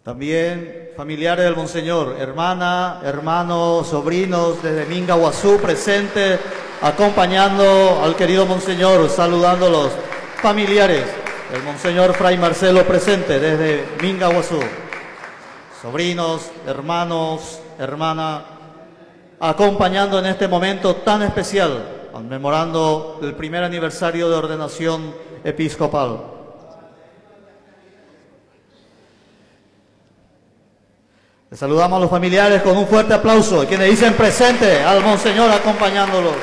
También familiares del Monseñor, hermana, hermanos, sobrinos desde Minga, Guazú, presente, acompañando al querido Monseñor, saludándolos. Familiares, el Monseñor Fray Marcelo presente desde Minga, Guazú. Sobrinos, hermanos, hermana, acompañando en este momento tan especial, conmemorando el primer aniversario de ordenación episcopal. Les saludamos a los familiares con un fuerte aplauso, quienes dicen presente al Monseñor acompañándolos.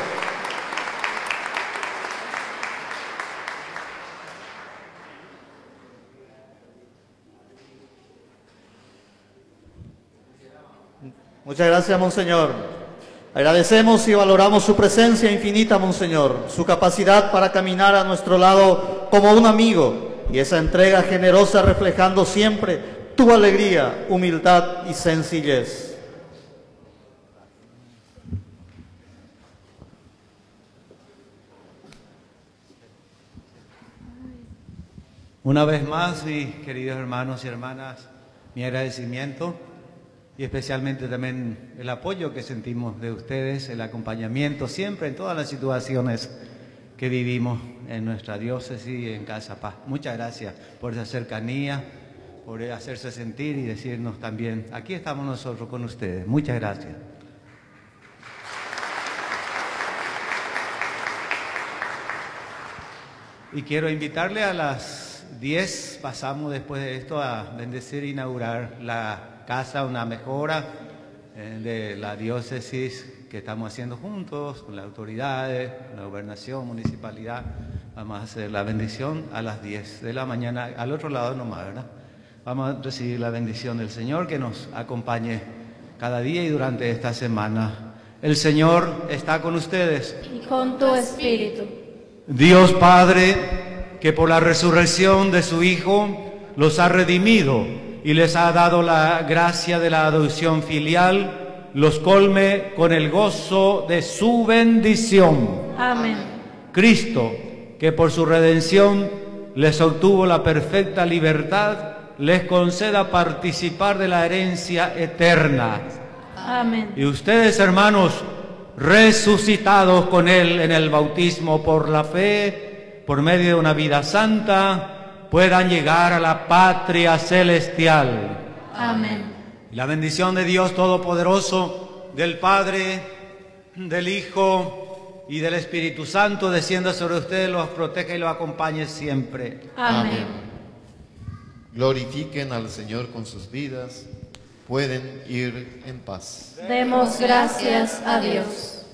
Muchas gracias, Monseñor. Agradecemos y valoramos su presencia infinita, Monseñor, su capacidad para caminar a nuestro lado como un amigo y esa entrega generosa reflejando siempre tu alegría, humildad y sencillez. Una vez más, mis queridos hermanos y hermanas, mi agradecimiento y especialmente también el apoyo que sentimos de ustedes, el acompañamiento siempre en todas las situaciones que vivimos en nuestra diócesis y en Casa Paz. Muchas gracias por esa cercanía, por hacerse sentir y decirnos también, aquí estamos nosotros con ustedes. Muchas gracias. Y quiero invitarle a las 10, pasamos después de esto a bendecir e inaugurar la casa, una mejora de la diócesis que estamos haciendo juntos con las autoridades, la gobernación, municipalidad. Vamos a hacer la bendición a las 10 de la mañana, al otro lado nomás, ¿verdad? Vamos a recibir la bendición del Señor que nos acompañe cada día y durante esta semana. El Señor está con ustedes. Y con tu espíritu. Dios Padre, que por la resurrección de su Hijo los ha redimido y les ha dado la gracia de la adopción filial, los colme con el gozo de su bendición. Amén. Cristo, que por su redención les obtuvo la perfecta libertad, les conceda participar de la herencia eterna. Amén. Y ustedes, hermanos, resucitados con Él en el bautismo por la fe, por medio de una vida santa, puedan llegar a la patria celestial. Amén. Y la bendición de Dios Todopoderoso, del Padre, del Hijo y del Espíritu Santo descienda sobre ustedes, los proteja y los acompañe siempre. Amén. Glorifiquen al Señor con sus vidas, pueden ir en paz. Demos gracias a Dios.